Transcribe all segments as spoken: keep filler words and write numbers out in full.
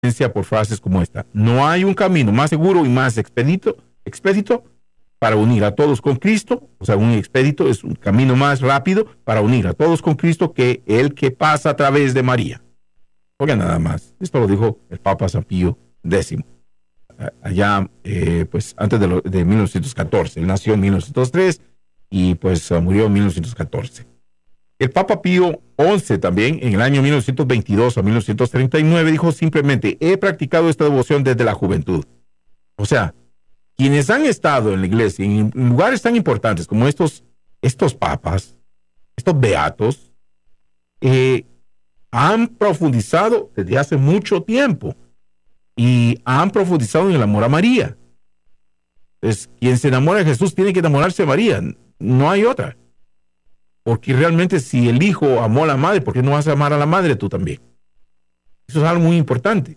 por frases como esta: no hay un camino más seguro y más expedito, expedito para unir a todos con Cristo. O sea, un expedito es un camino más rápido para unir a todos con Cristo que el que pasa a través de María. Oigan nada más, esto lo dijo el Papa San Pío X, allá eh, pues antes de, lo, de mil novecientos catorce. Él nació en mil novecientos tres y pues murió en mil novecientos catorce. El Papa Pío once también, en el año mil novecientos veintidós a mil novecientos treinta y nueve, dijo simplemente: he practicado esta devoción desde la juventud. O sea, quienes han estado en la iglesia en lugares tan importantes como estos, estos papas, estos beatos, eh, han profundizado desde hace mucho tiempo y han profundizado en el amor a María. Entonces, quien se enamora de Jesús tiene que enamorarse de María, no hay otra. Porque realmente si el hijo amó a la madre, ¿por qué no vas a amar a la madre tú también? Eso es algo muy importante.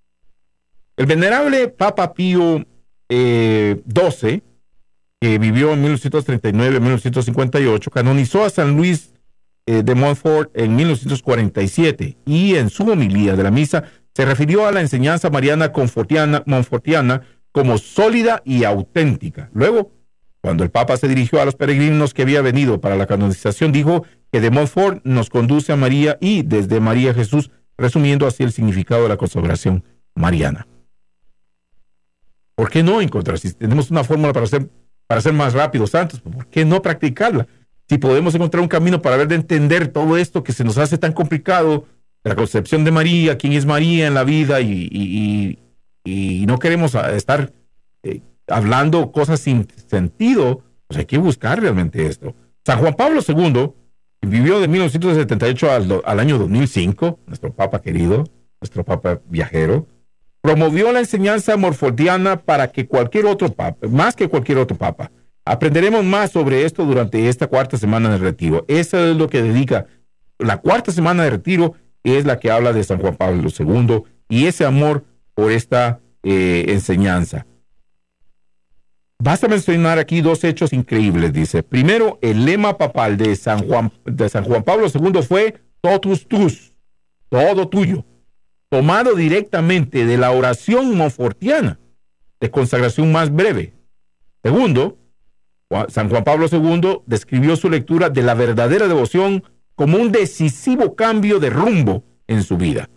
El venerable Papa Pío eh, doce, que vivió en mil novecientos treinta y nueve a mil novecientos cincuenta y ocho, canonizó a San Luis eh, de Montfort en mil novecientos cuarenta y siete, y en su homilía de la misa se refirió a la enseñanza mariana confortiana, monfortiana como sólida y auténtica. Luego, cuando el Papa se dirigió a los peregrinos que había venido para la canonización, dijo que de Montfort nos conduce a María y desde María a Jesús, resumiendo así el significado de la consagración mariana. ¿Por qué no encontrar? Si tenemos una fórmula para ser, para ser más rápidos santos, ¿por qué no practicarla? Si podemos encontrar un camino para ver de entender todo esto que se nos hace tan complicado, la concepción de María, quién es María en la vida, y, y, y, y no queremos estar eh, hablando cosas sin sentido, pues hay que buscar realmente esto. San Juan Pablo segundo, que vivió de mil novecientos setenta y ocho al, al año dos mil cinco, nuestro Papa querido, nuestro Papa viajero, promovió la enseñanza morfortiana para que cualquier otro Papa, más que cualquier otro Papa. Aprenderemos más sobre esto durante esta cuarta semana de retiro. Eso es lo que dedica la cuarta semana de retiro, es la que habla de San Juan Pablo segundo y ese amor por esta eh, enseñanza. Basta mencionar aquí dos hechos increíbles, dice. Primero, el lema papal de San Juan, de San Juan Pablo segundo fue totus tus, todo tuyo, tomado directamente de la oración monfortiana de consagración más breve. Segundo, San Juan Pablo segundo describió su lectura de la verdadera devoción como un decisivo cambio de rumbo en su vida.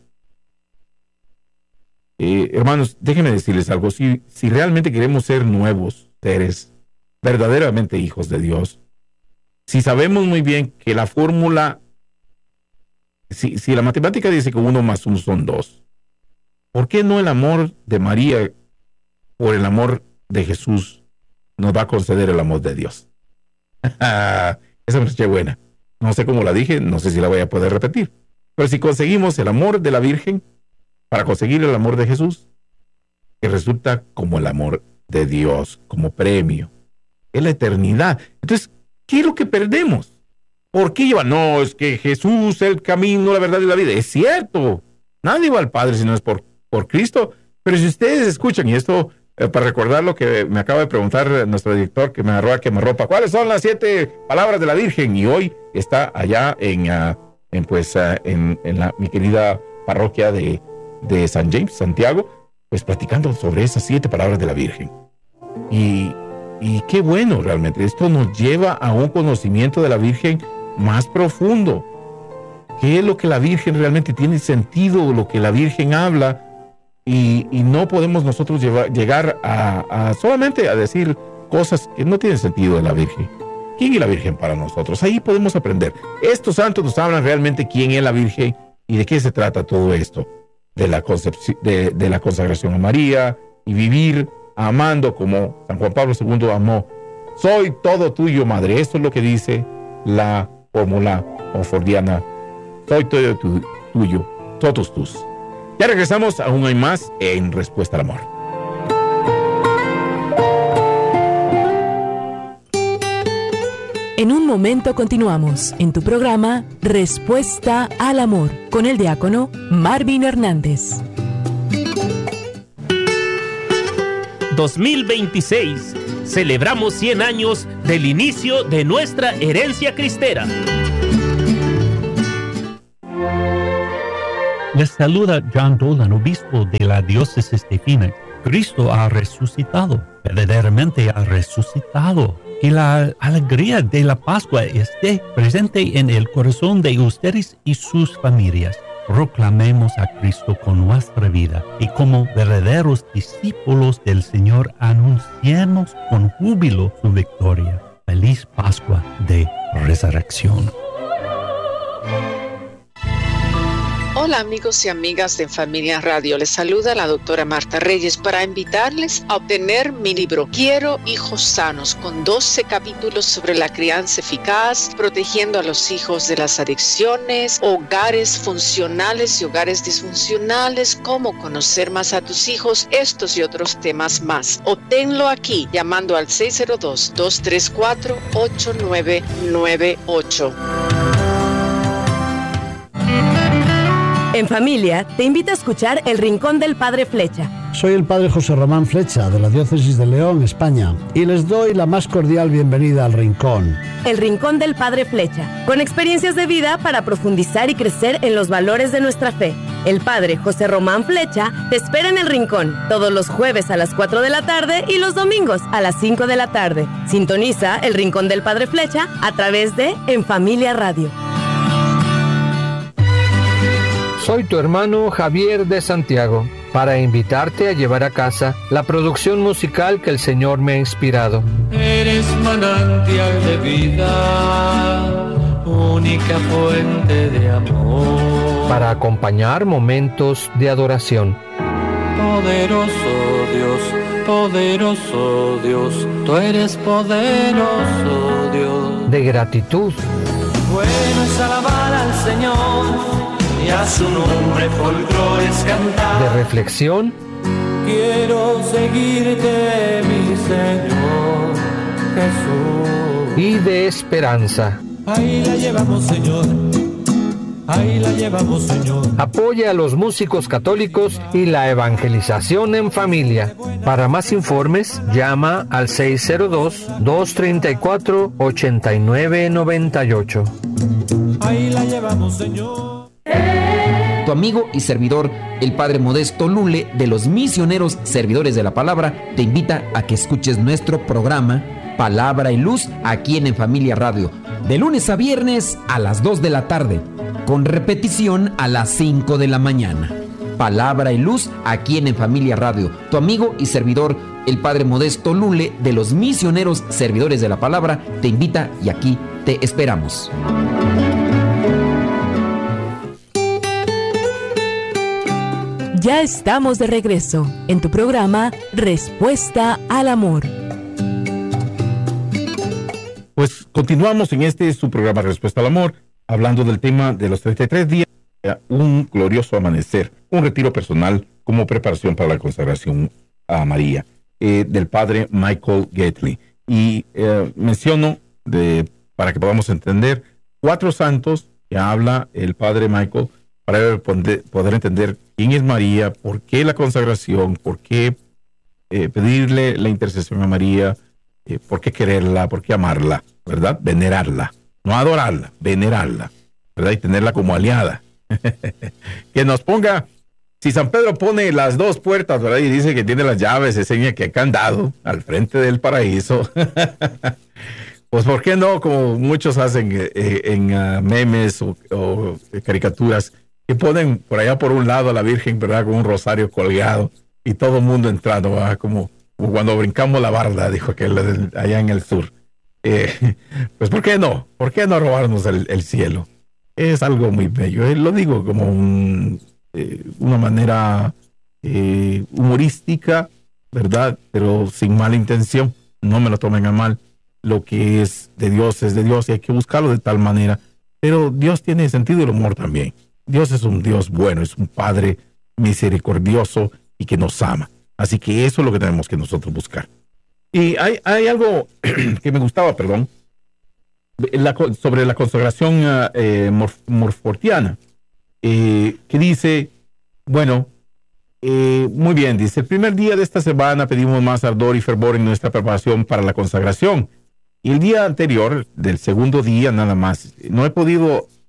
Eh, hermanos, déjenme decirles algo. Si, si realmente queremos ser nuevos seres, verdaderamente hijos de Dios, si sabemos muy bien que la fórmula, si, si la matemática dice que uno más uno son dos, ¿por qué no el amor de María por el amor de Jesús nos va a conceder el amor de Dios? Esa me escuché buena. No sé cómo la dije, no sé si la voy a poder repetir. Pero si conseguimos el amor de la Virgen para conseguir el amor de Jesús, que resulta como el amor de Dios, como premio, es la eternidad. Entonces, ¿qué es lo que perdemos? ¿Por qué lleva? No, es que Jesús es el camino, la verdad y la vida. Es cierto, nadie va al Padre si no es por, por Cristo. Pero si ustedes escuchan, y esto eh, para recordar lo que me acaba de preguntar nuestro director que me agarró a quemarropa, ¿cuáles son las siete palabras de la Virgen? Y hoy está allá en, uh, en pues, uh, en, en la, mi querida parroquia de, de San James, Santiago, pues platicando sobre esas siete palabras de la Virgen. Y, y qué bueno realmente, esto nos lleva a un conocimiento de la Virgen más profundo. ¿Qué es lo que la Virgen realmente tiene sentido, lo que la Virgen habla? Y, y no podemos nosotros llevar, llegar a, a solamente a decir cosas que no tienen sentido de la Virgen. ¿Quién es la Virgen para nosotros? Ahí podemos aprender. Estos santos nos hablan realmente quién es la Virgen y de qué se trata todo esto. De la, concepci- de, de la consagración a María y vivir amando como San Juan Pablo segundo amó. Soy todo tuyo, madre. Esto es lo que dice la fórmula monfortiana. Soy todo tu, tuyo, totus tus. Ya regresamos, aún hay más en Respuesta al Amor. En un momento continuamos en tu programa Respuesta al Amor con el diácono Marvin Hernández. dos mil veintiséis. Celebramos cien años del inicio de nuestra herencia cristera. Les saluda John Dolan, obispo de la diócesis de Phoenix. Cristo ha resucitado, verdaderamente ha resucitado. Que la alegría de la Pascua esté presente en el corazón de ustedes y sus familias. Proclamemos a Cristo con nuestra vida y como verdaderos discípulos del Señor anunciemos con júbilo su victoria. Feliz Pascua de Resurrección. Hola amigos y amigas de Familia Radio, les saluda la doctora Marta Reyes para invitarles a obtener mi libro Quiero hijos sanos, con doce capítulos sobre la crianza eficaz, protegiendo a los hijos de las adicciones, hogares funcionales y hogares disfuncionales, cómo conocer más a tus hijos, estos y otros temas más. Obténlo aquí llamando al seis cero dos, dos tres cuatro, ocho nueve nueve ocho. En Familia, te invita a escuchar El Rincón del Padre Flecha. Soy el Padre José Román Flecha, de la Diócesis de León, España, y les doy la más cordial bienvenida al Rincón. El Rincón del Padre Flecha, con experiencias de vida para profundizar y crecer en los valores de nuestra fe. El Padre José Román Flecha te espera en El Rincón, todos los jueves a las cuatro de la tarde y los domingos a las cinco de la tarde. Sintoniza El Rincón del Padre Flecha a través de En Familia Radio. Soy tu hermano Javier de Santiago, para invitarte a llevar a casa la producción musical que el Señor me ha inspirado. Eres manantial de vida, única fuente de amor. Para acompañar momentos de adoración. Poderoso Dios, poderoso Dios, tú eres poderoso Dios. De gratitud. Bueno es alabar al Señor y a su nombre folclores cantar. De reflexión. Quiero seguirte, mi Señor Jesús. Y de esperanza. Ahí la llevamos, Señor. Ahí la llevamos, Señor. Apoya a los músicos católicos y la evangelización en familia. Para más informes, llama al seis cero dos, dos tres cuatro, ocho nueve nueve ocho. Ahí la llevamos, Señor. Tu amigo y servidor, el Padre Modesto Lule, de los Misioneros Servidores de la Palabra, te invita a que escuches nuestro programa Palabra y Luz aquí en En Familia Radio, de lunes a viernes a las dos de la tarde, con repetición a las cinco de la mañana. Palabra y Luz aquí en En Familia Radio. Tu amigo y servidor, el Padre Modesto Lule, de los Misioneros Servidores de la Palabra, te invita y aquí te esperamos. Ya estamos de regreso en tu programa Respuesta al Amor. Pues continuamos en este su programa Respuesta al Amor, hablando del tema de los treinta y tres días, un glorioso amanecer, un retiro personal como preparación para la consagración a María, eh, del padre Michael Gately. Y eh, menciono, de, para que podamos entender, cuatro santos que habla el padre Michael, para poder entender quién es María, por qué la consagración, por qué eh, pedirle la intercesión a María, eh, por qué quererla, por qué amarla, ¿verdad? Venerarla, no adorarla, venerarla, ¿verdad? Y tenerla como aliada. Que nos ponga, si San Pedro pone las dos puertas, ¿verdad? Y dice que tiene las llaves, enseña que hay candado al frente del paraíso. Pues ¿por qué no? Como muchos hacen eh, en uh, memes o, o caricaturas, que ponen por allá por un lado a la Virgen, ¿verdad? Con un rosario colgado y todo el mundo entrando, ¿verdad? Como, como cuando brincamos la barda, dijo aquel allá en el sur. Eh, pues ¿por qué no? ¿Por qué no robarnos el, el cielo? Es algo muy bello. Eh, lo digo como un, eh, una manera eh, humorística, ¿verdad? Pero sin mala intención. No me lo tomen a mal. Lo que es de Dios es de Dios y hay que buscarlo de tal manera. Pero Dios tiene sentido del humor también. Dios es un Dios bueno, es un Padre misericordioso y que nos ama. Así que eso es lo que tenemos que nosotros buscar. Y hay, hay algo que me gustaba, perdón, la, sobre la consagración eh, morf, morfortiana, eh, que dice, bueno, eh, muy bien, dice, el primer día de esta semana pedimos más ardor y fervor en nuestra preparación para la consagración. Y el día anterior, del segundo día nada más, no he podido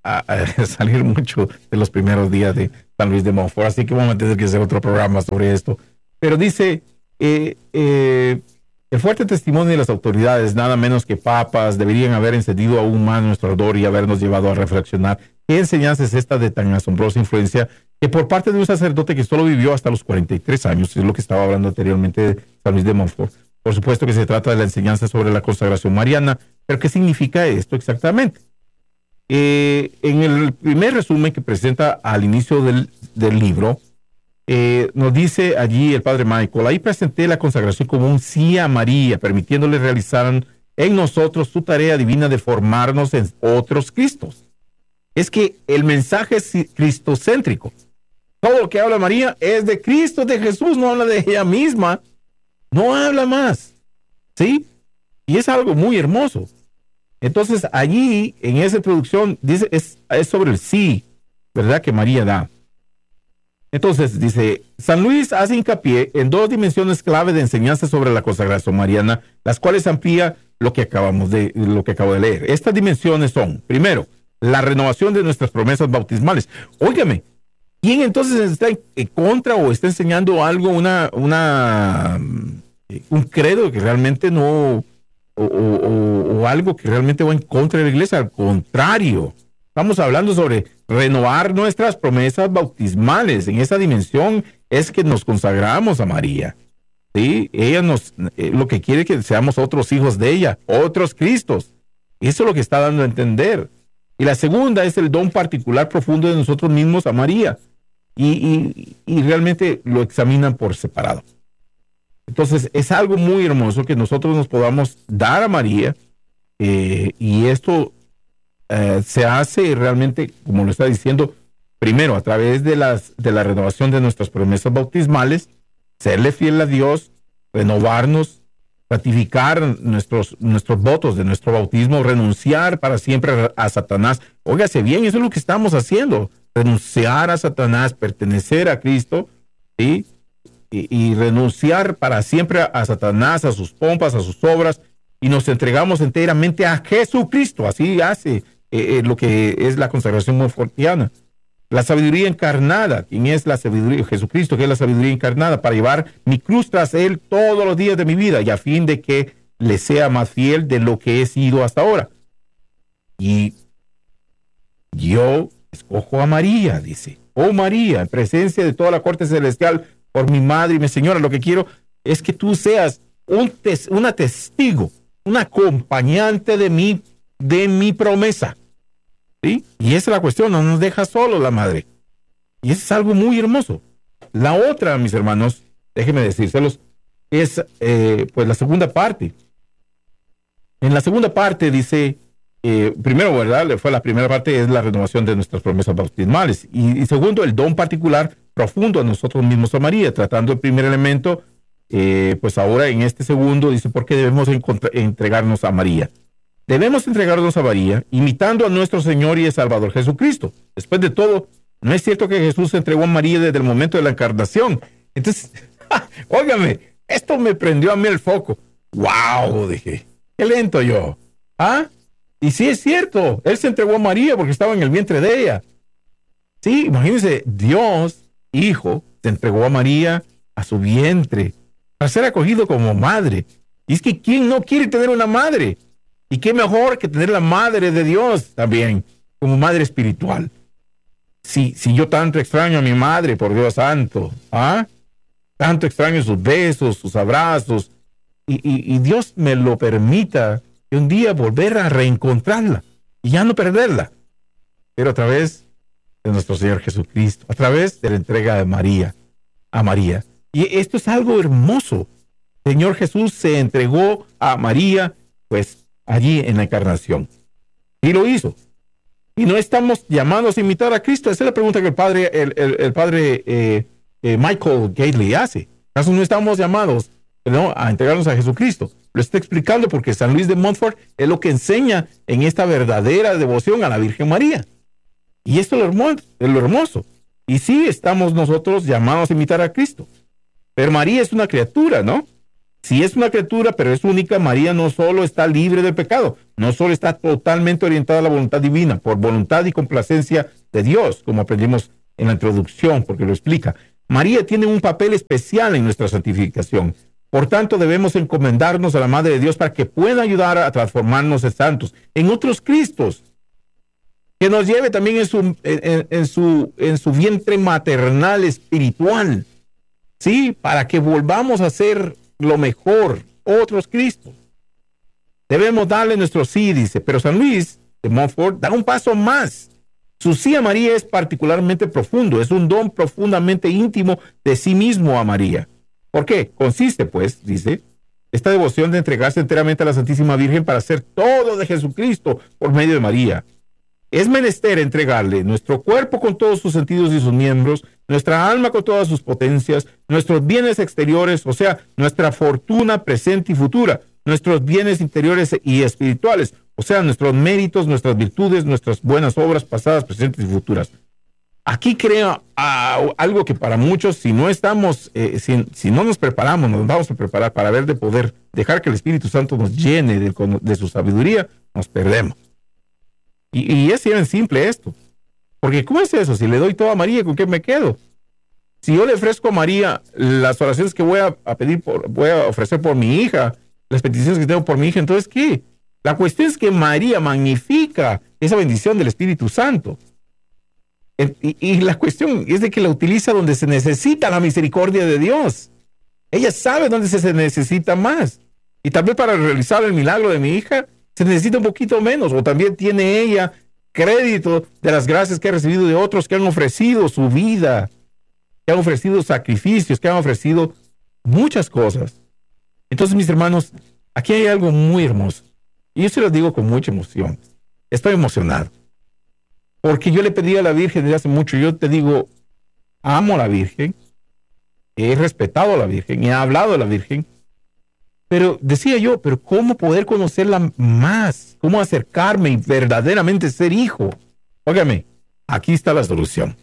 a, a salir mucho de los primeros días de San Luis de Montfort, así que vamos a tener que hacer otro programa sobre esto. Pero dice, eh, eh, el fuerte testimonio de las autoridades, nada menos que papas, deberían haber encendido aún más nuestro ardor y habernos llevado a reflexionar. ¿Qué enseñanza es esta de tan asombrosa influencia que por parte de un sacerdote que solo vivió hasta los cuarenta y tres años, es lo que estaba hablando anteriormente de San Luis de Montfort? Por supuesto que se trata de la enseñanza sobre la consagración mariana, pero ¿qué significa esto exactamente? Eh, en el primer resumen que presenta al inicio del, del libro, eh, nos dice allí el padre Michael, ahí presenté la consagración como un sí a María, permitiéndole realizar en nosotros su tarea divina de formarnos en otros Cristos. Es que el mensaje es cristocéntrico. Todo lo que habla María es de Cristo, de Jesús, no habla de ella misma, no habla más, ¿sí? Y es algo muy hermoso. Entonces, allí, en esa introducción, dice, es, es sobre el sí, ¿verdad?, que María da. Entonces, dice, San Luis hace hincapié en dos dimensiones clave de enseñanza sobre la consagración mariana, las cuales amplía lo que acabamos de, lo que acabo de leer. Estas dimensiones son, primero, la renovación de nuestras promesas bautismales. Óigame, ¿quién entonces está en contra o está enseñando algo, una, una, un credo que realmente no... O, o, o algo que realmente va en contra de la iglesia? Al contrario, estamos hablando sobre renovar nuestras promesas bautismales. En esa dimensión es que nos consagramos a María, ¿sí? Ella nos, eh, lo que quiere es que seamos otros hijos de ella, otros Cristos. Eso es lo que está dando a entender. Y la segunda es el don particular profundo de nosotros mismos a María, y, y, y realmente lo examinan por separado. Entonces, es algo muy hermoso que nosotros nos podamos dar a María, eh, y esto eh, se hace realmente, como lo está diciendo, primero a través de, las, de la renovación de nuestras promesas bautismales, serle fiel a Dios, renovarnos, ratificar nuestros, nuestros votos de nuestro bautismo, renunciar para siempre a, a Satanás. Óigase bien, eso es lo que estamos haciendo, renunciar a Satanás, pertenecer a Cristo, ¿sí? Y, y renunciar para siempre a, a Satanás, a sus pompas, a sus obras, y nos entregamos enteramente a Jesucristo. Así hace eh, eh, lo que es la consagración montfortiana. La sabiduría encarnada, ¿quién es la sabiduría? Jesucristo, que es la sabiduría encarnada, para llevar mi cruz tras Él todos los días de mi vida, y a fin de que le sea más fiel de lo que he sido hasta ahora. Y yo escojo a María, dice. Oh María, en presencia de toda la corte celestial, por mi madre y mi señora, lo que quiero es que tú seas un tes, una testigo, un acompañante de mi, de mi promesa, ¿sí? Y esa es la cuestión, no nos deja solo la madre. Y eso es algo muy hermoso. La otra, mis hermanos, déjenme decírselos, es eh, pues la segunda parte. En la segunda parte dice, eh, primero, ¿verdad? Fue la primera parte, es la renovación de nuestras promesas bautismales. Y, y segundo, el don particular profundo a nosotros mismos a María, tratando el primer elemento, eh, pues ahora en este segundo dice, ¿por qué debemos entregarnos a María? Debemos entregarnos a María, imitando a nuestro Señor y Salvador Jesucristo. Después de todo, ¿no es cierto que Jesús se entregó a María desde el momento de la encarnación? Entonces, óigame, esto me prendió a mí el foco. ¡Wow! Dije, qué lento yo. ¿Ah? Y sí es cierto, Él se entregó a María porque estaba en el vientre de ella. Sí, imagínense, Dios Hijo se entregó a María a su vientre para ser acogido como madre. Y es que ¿quién no quiere tener una madre? Y qué mejor que tener la madre de Dios también, como madre espiritual. Si, si yo tanto extraño a mi madre, por Dios santo, ¿ah? Tanto extraño sus besos, sus abrazos, y, y, y Dios me lo permita que un día volver a reencontrarla y ya no perderla, pero a través de nuestro Señor Jesucristo, a través de la entrega de María, a María. Y esto es algo hermoso. Señor Jesús se entregó a María, pues, allí en la encarnación. Y lo hizo. Y no estamos llamados a imitar a Cristo. Esa es la pregunta que el padre, el, el, el padre eh, eh, Michael Gately hace. ¿Acaso no estamos llamados, ¿no?, a entregarnos a Jesucristo? Lo está explicando porque San Luis de Montfort es lo que enseña en esta verdadera devoción a la Virgen María. Y esto es lo hermoso, es lo hermoso. Y sí estamos nosotros llamados a imitar a Cristo. Pero María es una criatura, ¿no? Si es una criatura, pero es única, María no solo está libre del pecado, no solo está totalmente orientada a la voluntad divina, por voluntad y complacencia de Dios, como aprendimos en la introducción, porque lo explica. María tiene un papel especial en nuestra santificación. Por tanto, debemos encomendarnos a la Madre de Dios para que pueda ayudar a transformarnos en santos, en otros Cristos, que nos lleve también en su, en, en su, en su vientre maternal espiritual, ¿sí? Para que volvamos a ser lo mejor, otros Cristos. Debemos darle nuestro sí, dice, pero San Luis de Montfort da un paso más. Su sí a María es particularmente profundo, es un don profundamente íntimo de sí mismo a María. ¿Por qué? Consiste, pues, dice, esta devoción de entregarse enteramente a la Santísima Virgen para hacer todo de Jesucristo por medio de María. Es menester entregarle nuestro cuerpo con todos sus sentidos y sus miembros, nuestra alma con todas sus potencias, nuestros bienes exteriores, o sea, nuestra fortuna presente y futura, nuestros bienes interiores y espirituales, o sea, nuestros méritos, nuestras virtudes, nuestras buenas obras pasadas, presentes y futuras. Aquí creo uh, algo que para muchos, si no estamos, eh, si, si no nos preparamos, nos vamos a preparar para ver de poder dejar que el Espíritu Santo nos llene de, de su sabiduría, nos perdemos. Y, y es bien simple esto. Porque ¿cómo es eso? Si le doy todo a María, ¿con qué me quedo? Si yo le ofrezco a María las oraciones que voy a, a pedir, por, voy a ofrecer por mi hija, las peticiones que tengo por mi hija, entonces ¿qué? La cuestión es que María magnifica esa bendición del Espíritu Santo. Y, y la cuestión es de que la utiliza donde se necesita la misericordia de Dios. Ella sabe dónde se necesita más. Y también para realizar el milagro de mi hija, se necesita un poquito menos, o también tiene ella crédito de las gracias que ha recibido de otros que han ofrecido su vida, que han ofrecido sacrificios, que han ofrecido muchas cosas. Entonces, mis hermanos, aquí hay algo muy hermoso. Y yo se lo digo con mucha emoción. Estoy emocionado. Porque yo le pedí a la Virgen desde hace mucho. Yo te digo, amo a la Virgen, he respetado a la Virgen, he hablado a la Virgen. Pero decía yo, pero ¿cómo poder conocerla más? ¿Cómo acercarme y verdaderamente ser hijo? Óigame, aquí está la solución.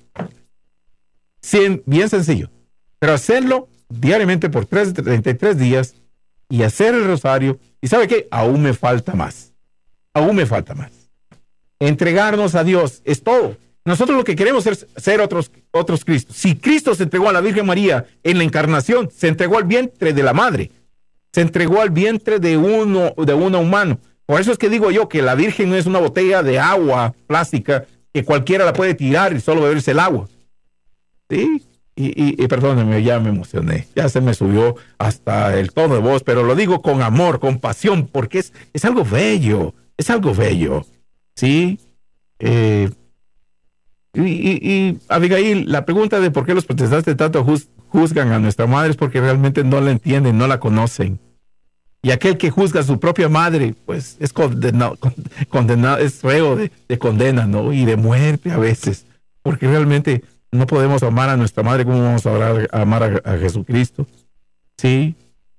Bien, bien sencillo. Pero hacerlo diariamente por treinta y tres días y hacer el rosario. ¿Y sabe qué? Aún me falta más. Aún me falta más. Entregarnos a Dios es todo. Nosotros lo que queremos es ser otros, otros Cristos. Si Cristo se entregó a la Virgen María en la encarnación, se entregó al vientre de la madre. Se entregó al vientre de uno, de uno humano. Por eso es que digo yo que la Virgen no es una botella de agua plástica que cualquiera la puede tirar y solo beberse el agua. ¿Sí? Y, y, y perdónenme, ya me emocioné. Ya se me subió hasta el tono de voz, pero lo digo con amor, con pasión, porque es, es algo bello. Es algo bello. ¿Sí? Eh, y, y, y Abigail, la pregunta de por qué los protestantes tanto juz, juzgan a nuestra madre es porque realmente no la entienden, no la conocen. Y aquel que juzga a su propia madre, pues es condenado, condenado es reo de, de condena, ¿no? Y de muerte a veces, porque realmente no podemos amar a nuestra madre como vamos a, orar, a amar a, a Jesucristo. ¿Sí?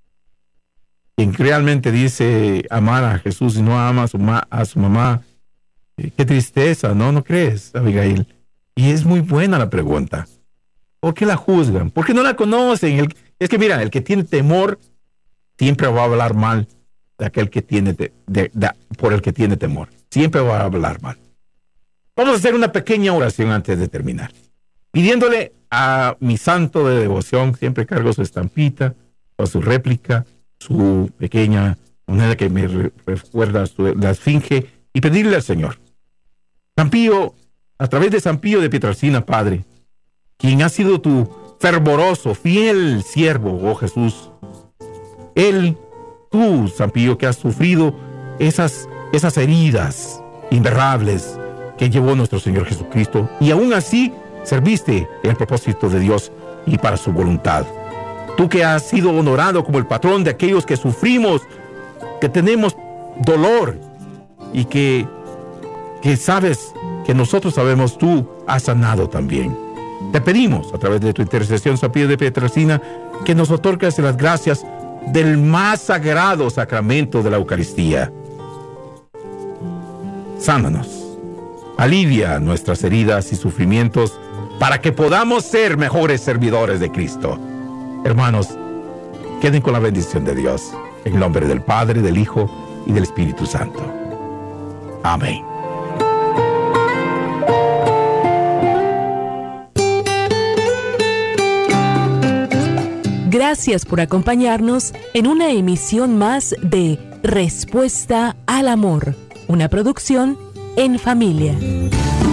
Quien realmente dice amar a Jesús y no ama a su, ma, a su mamá, qué tristeza, ¿no? ¿No crees, Abigail? Y es muy buena la pregunta. ¿Por qué la juzgan? ¿Por qué no la conocen? El, es que mira, el que tiene temor siempre va a hablar mal de aquel que tiene de, de, de, por el que tiene temor. Siempre va a hablar mal. Vamos a hacer una pequeña oración antes de terminar. Pidiéndole a mi santo de devoción, siempre cargo su estampita o su réplica, su pequeña moneda que me re, recuerda su, la esfinge, y pedirle al Señor. San Pío, a través de San Pío de Pietrelcina, Padre, quien ha sido tu fervoroso, fiel siervo, oh Jesús. Él, tú, San Pío, que has sufrido esas, esas heridas imberrables que llevó nuestro Señor Jesucristo, y aún así serviste en el propósito de Dios y para su voluntad. Tú que has sido honorado como el patrón de aquellos que sufrimos, que tenemos dolor, y que, que sabes, que nosotros sabemos, tú has sanado también. Te pedimos, a través de tu intercesión, San Pío de Pietrelcina, que nos otorgues las gracias del más sagrado sacramento de la Eucaristía. Sánanos, alivia nuestras heridas y sufrimientos para que podamos ser mejores servidores de Cristo. Hermanos, Queden con la bendición de Dios. En el nombre del Padre, del Hijo y del Espíritu Santo. Amén. Gracias por acompañarnos en una emisión más de Respuesta al Amor, una producción en familia.